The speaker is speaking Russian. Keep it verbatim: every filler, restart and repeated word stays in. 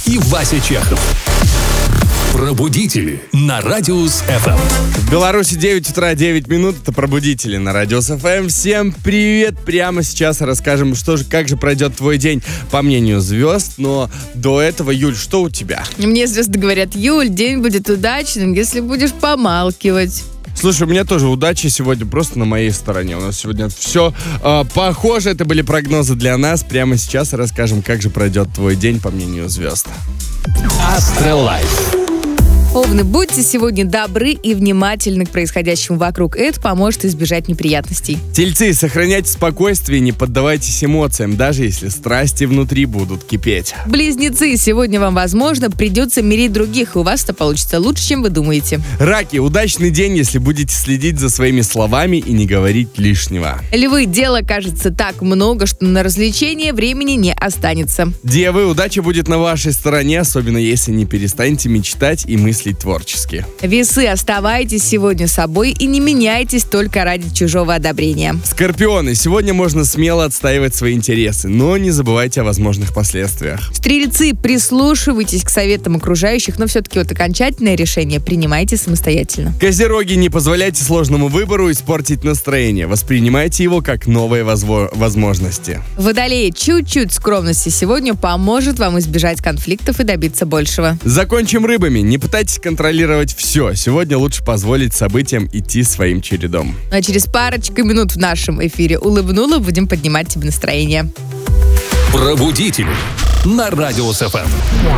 и Вася Чехов. Пробудители на Радиус эф эм. В Беларуси девять утра, девять минут. Это Пробудители на Радиус эф эм. Всем привет! Прямо сейчас расскажем, что же, как же пройдет твой день по мнению звезд. Но до этого, Юль, что у тебя? Мне звезды говорят: Юль, день будет удачным, если будешь помалкивать. Слушай, у меня тоже удача сегодня просто на моей стороне. У нас сегодня все э, похоже. Это были прогнозы для нас. Прямо сейчас расскажем, как же пройдет твой день по мнению звезд. Астролайф. Овны, будьте сегодня добры и внимательны к происходящему вокруг. Это поможет избежать неприятностей. Тельцы, сохраняйте спокойствие, не поддавайтесь эмоциям, даже если страсти внутри будут кипеть. Близнецы, сегодня вам, возможно, придется мирить других, и у вас это получится лучше, чем вы думаете. Раки, удачный день, если будете следить за своими словами и не говорить лишнего. Львы, дела кажется так много, что на развлечение времени не останется. Девы, удача будет на вашей стороне, особенно если не перестанете мечтать и мыслить творчески. Весы, оставайтесь сегодня собой и не меняйтесь только ради чужого одобрения. Скорпионы, сегодня можно смело отстаивать свои интересы, но не забывайте о возможных последствиях. Стрельцы, прислушивайтесь к советам окружающих, но все-таки вот окончательное решение принимайте самостоятельно. Козероги, не позволяйте сложному выбору испортить настроение, воспринимайте его как новые возво- возможности. Водолеи, чуть-чуть скромности сегодня поможет вам избежать конфликтов и добиться большего. Закончим рыбами, не пытайтесь контролировать все. Сегодня лучше позволить событиям идти своим чередом. А через парочку минут в нашем эфире улыбнула, будем поднимать тебе настроение. Пробудители на Радиус эф эм.